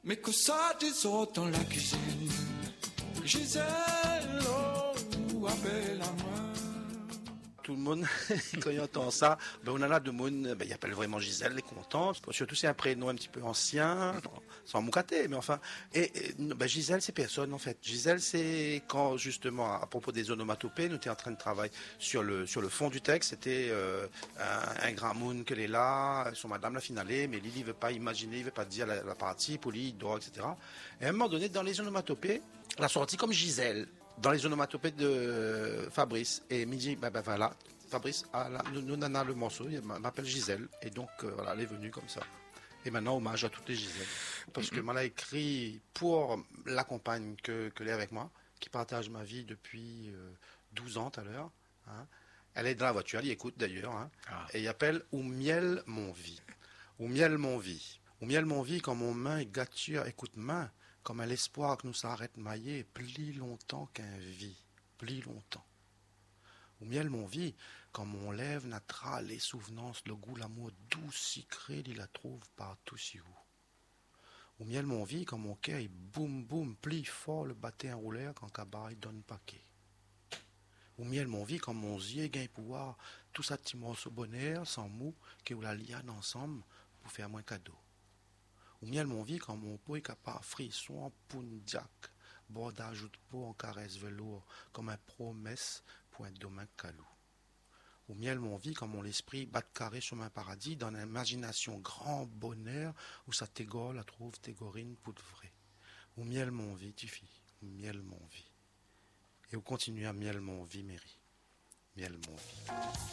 Mais que ça désordre dans la cuisine. Gisèle, oh, appelle à moi. Tout le monde, quand il entend ça, on en a de monde, il appelle vraiment Gisèle, il est content. Surtout c'est un prénom un petit peu ancien, sans moucaté, mais enfin. Gisèle, c'est personne en fait. Gisèle, c'est quand justement, à propos des onomatopées, nous étions en train de travailler sur le fond du texte. C'était un grand monde qu'elle est là, son madame la finale, mais Lily ne veut pas imaginer, il ne veut pas dire la partie, poli, il dort, etc. Et à un moment donné, dans les onomatopées, elle a sorti comme Gisèle. Dans les onomatopées de Fabrice. Et midi, voilà, Fabrice, nous en a le morceau, il m'appelle Gisèle. Et donc, voilà, elle est venue comme ça. Et maintenant, hommage à toutes les Gisèles. Parce que m'en a écrit pour la compagne que l'est avec moi, qui partage ma vie depuis 12 ans tout à l'heure. Hein. Elle est dans la voiture, elle y écoute d'ailleurs. Hein. Et il appelle Ou miel mon vie. Ou miel mon vie. Ou miel mon vie, quand mon main est gâture, écoute main. Comme à l'espoir que nous s'arrête maillé, plus longtemps qu'un vie, plus longtemps. Ou miel mon vie, quand mon lèvre n'attra les souvenances, le goût, l'amour doux, sucré, il la trouve partout si où. Ou miel mon vie, quand mon cœur est boum boum, plie fort le batté en rouleur, quand cabaret donne paquet. Ou miel mon vie, quand mon yeux gagne pouvoir, tout ça petit morceau bonheur, sans mou, que ou la liane ensemble, pour faire moins cadeau. Ou miel mon vie quand mon peau est capable frisson en pundiac, bordage de peau en caresse velours, comme un promesse pour un domaine calou. Ou miel mon vie quand mon esprit bat carré sur un paradis, dans l'imagination grand bonheur, où ça t'égore, la trouve t'égorine pour de vrai. Ou miel mon vie, tu fis, ou miel mon vie. Et où continue à miel mon vie, Mairie. Miel mon vie.